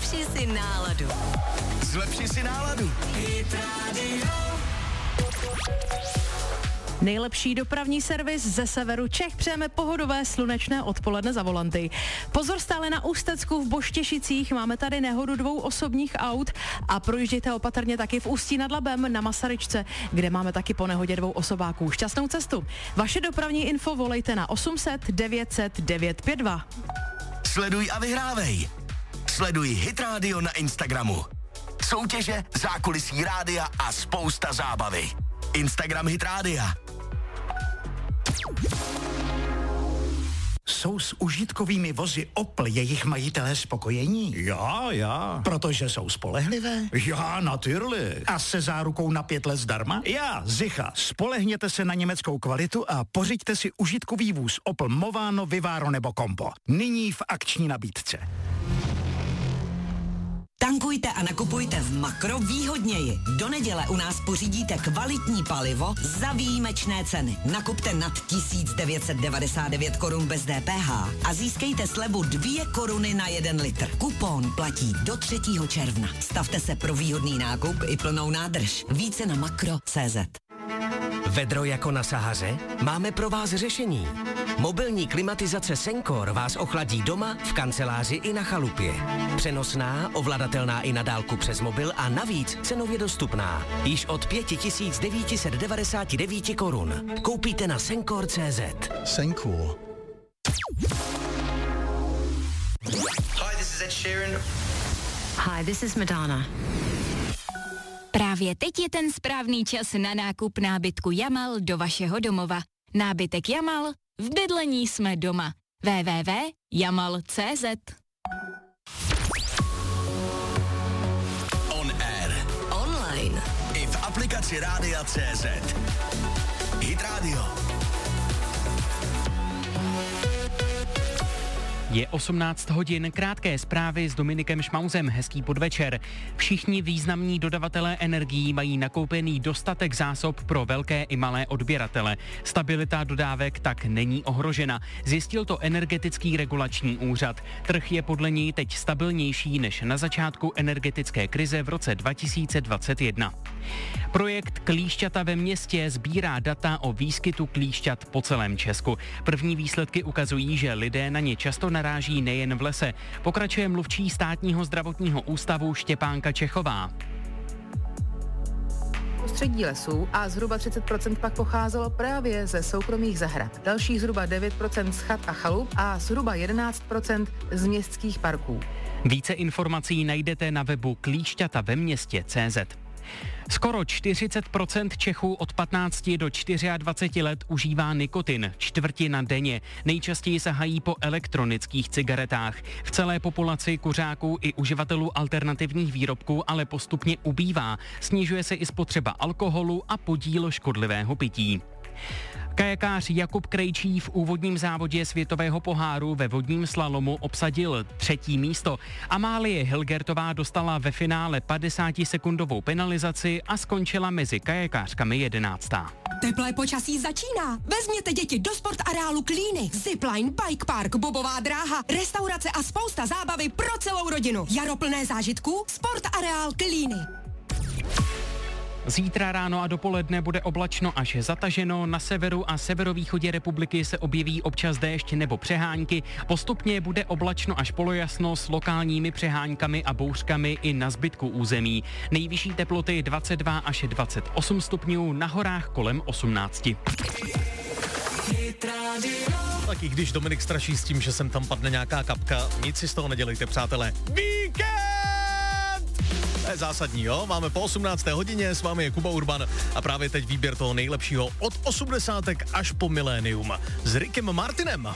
Zlepši si náladu. Zlepši si náladu. Hit Radio. Nejlepší dopravní servis ze severu Čech, přejeme pohodové slunečné odpoledne za volanty. Pozor stále na Ústecku v Boštěšicích, máme tady nehodu 2 osobních aut a projíždějte opatrně taky v Ústí nad Labem na Masaryčce, kde máme taky po nehodě 2 osobáků. Šťastnou cestu. Vaše dopravní info volejte na 800 900 952. Sleduj a vyhrávej. Sleduj Hit Radio na Instagramu. Soutěže, zákulisí rádia a spousta zábavy. Instagram Hit Rádia. Jsou s užitkovými vozy Opel jejich majitelé spokojení? Já. Protože jsou spolehlivé? Já, natürlich. A se zárukou na 5 let zdarma? Já. Zicha, spolehněte se na německou kvalitu a pořiďte si užitkový vůz Opel Movano, Vivaro nebo Compo. Nyní v akční nabídce. Tankujte a nakupujte v Makro výhodněji. Do neděle u nás pořídíte kvalitní palivo za výjimečné ceny. Nakupte nad 1999 korun bez DPH a získejte slevu 2 koruny na 1 litr. Kupon platí do 3. června. Stavte se pro výhodný nákup i plnou nádrž. Více na makro.cz. Vedro jako na Sahaře? Máme pro vás řešení. Mobilní klimatizace Sencor vás ochladí doma, v kanceláři i na chalupě. Přenosná, ovladatelná i na dálku přes mobil a navíc cenově dostupná. Již od 5999 korun. Koupíte na Sencor.cz. Sencor. Hi, this is Ed Sheeran. Hi, this is Madonna. Právě teď je ten správný čas na nákup nábytku Jamal do vašeho domova. Nábytek Jamal, v bydlení jsme doma. www.jamal.cz. On air. Online. I v aplikaci Rádia.cz. Hit Radio. Je 18 hodin, krátké zprávy s Dominikem Šmauzem, hezký podvečer. Všichni významní dodavatelé energií mají nakoupený dostatek zásob pro velké i malé odběratele. Stabilita dodávek tak není ohrožena, zjistil to Energetický regulační úřad. Trh je podle něj teď stabilnější než na začátku energetické krize v roce 2021. Projekt Klíšťata ve městě sbírá data o výskytu klíšťat po celém Česku. První výsledky ukazují, že lidé na ně často naráží nejen v lese. Pokračuje mluvčí Státního zdravotního ústavu Štěpánka Čechová. Prostředí lesů a zhruba 30% pak pocházelo právě ze soukromých zahrad. Dalších zhruba 9% z chat a chalup a zhruba 11% z městských parků. Více informací najdete na webu klíšťataveměstě.cz. Skoro 40% Čechů od 15 do 24 let užívá nikotin, čtvrtina denně. Nejčastěji sahají po elektronických cigaretách. V celé populaci kuřáků i uživatelů alternativních výrobků ale postupně ubývá. Snižuje se i spotřeba alkoholu a podíl škodlivého pití. Kajakář Jakub Krejčí v úvodním závodě světového poháru ve vodním slalomu obsadil 3. místo. Amálie Hilgertová dostala ve finále 50sekundovou penalizaci a skončila mezi kajakářkami 11. Teplé počasí začíná. Vezměte děti do sportareálu Klíny. Zipline, bike park, bobová dráha, restaurace a spousta zábavy pro celou rodinu. Jaro plné zážitků, sportareál Klíny. Zítra ráno a dopoledne bude oblačno až zataženo, na severu a severovýchodě republiky se objeví občas déšť nebo přehánky, postupně bude oblačno až polojasno s lokálními přeháňkami a bouřkami i na zbytku území. Nejvyšší teploty 22 až 28 stupňů, na horách kolem 18. Tak i když Dominik straší s tím, že sem tam padne nějaká kapka, nic si z toho nedělejte, přátelé. Víkend! To je zásadní, jo? Máme po 18. hodině, s vámi je Kuba Urban a právě teď výběr toho nejlepšího od 80 až po milénium s Rickem Martinem.